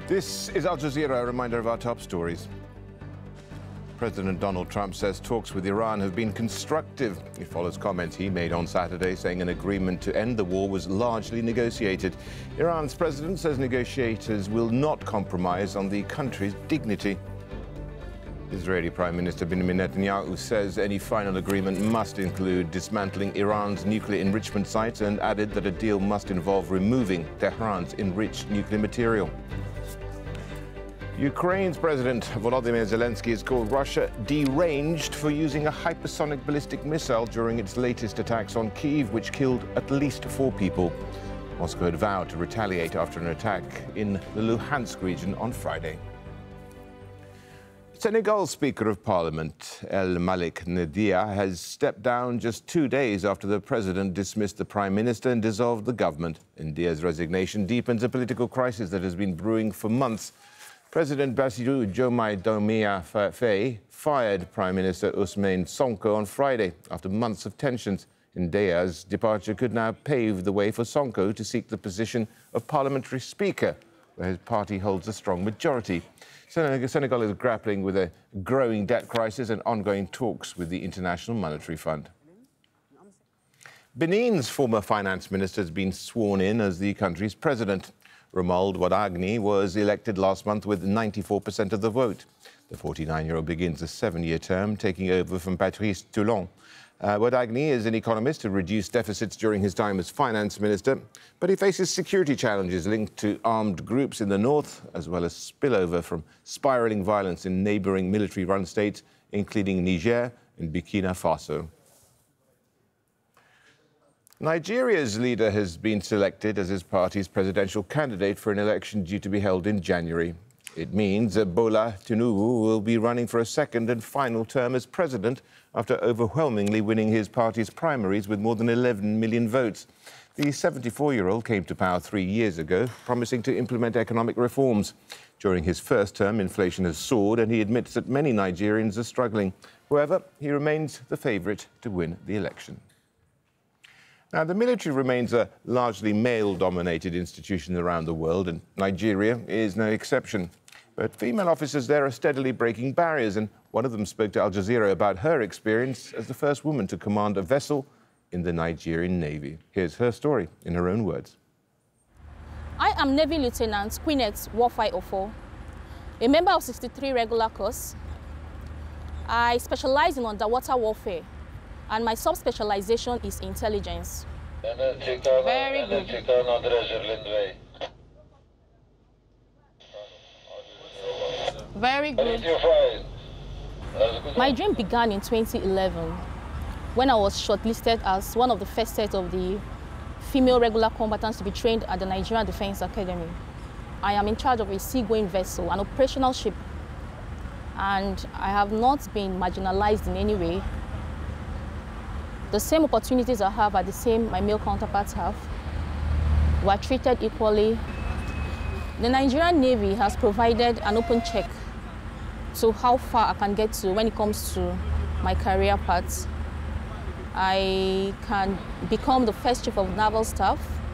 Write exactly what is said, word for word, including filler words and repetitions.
This is Al Jazeera, a reminder of our top stories. President Donald Trump says talks with Iran have been constructive. It follows comments he made on Saturday saying an agreement to end the war was largely negotiated. Iran's president says negotiators will not compromise on the country's dignity. Israeli Prime Minister Benjamin Netanyahu says any final agreement must include dismantling Iran's nuclear enrichment sites and added that a deal must involve removing Tehran's enriched nuclear material. Ukraine's President Volodymyr Zelensky has called Russia deranged for using a hypersonic ballistic missile during its latest attacks on Kyiv, which killed at least four people. Moscow had vowed to retaliate after an attack in the Luhansk region on Friday. Senegal's Speaker of Parliament, El Malik Nadia, has stepped down just two days after the president dismissed the prime minister and dissolved the government. Ndiaye's resignation deepens a political crisis that has been brewing for months. President Bassirou Diomaye Faye fired Prime Minister Ousmane Sonko on Friday after months of tensions. Ndiaye's departure could now pave the way for Sonko to seek the position of parliamentary speaker, where his party holds a strong majority. Senegal is grappling with a growing debt crisis and ongoing talks with the International Monetary Fund. Benin's former finance minister has been sworn in as the country's president. Romuald Wadagni was elected last month with ninety-four percent of the vote. The forty-nine-year-old begins a seven-year term, taking over from Patrice Talon. Uh, Wadagni is an economist who reduced deficits during his time as finance minister, but he faces security challenges linked to armed groups in the north, as well as spillover from spiraling violence in neighbouring military-run states, including Niger and Burkina Faso. Nigeria's leader has been selected as his party's presidential candidate for an election due to be held in January. It means that Bola Tinubu will be running for a second and final term as president after overwhelmingly winning his party's primaries with more than eleven million votes. The seventy-four-year-old came to power three years ago, promising to implement economic reforms. During his first term, inflation has soared, and he admits that many Nigerians are struggling. However, he remains the favourite to win the election. Now, the military remains a largely male-dominated institution around the world, and Nigeria is no exception. But female officers there are steadily breaking barriers, and one of them spoke to Al Jazeera about her experience as the first woman to command a vessel in the Nigerian Navy. Here's her story in her own words. I am Navy Lieutenant Queenette Warfai Ofo, a member of sixty-three Regular Corps. I specialize in underwater warfare, and my sub-specialization is intelligence. Very good. Very good. My dream began in twenty eleven when I was shortlisted as one of the first set of the female regular combatants to be trained at the Nigerian Defense Academy. I am in charge of a seagoing vessel, an operational ship, and I have not been marginalized in any way. The same opportunities I have are the same my male counterparts have. We are treated equally. The Nigerian Navy has provided an open check to how far I can get to when it comes to my career path. I can become the first chief of naval staff.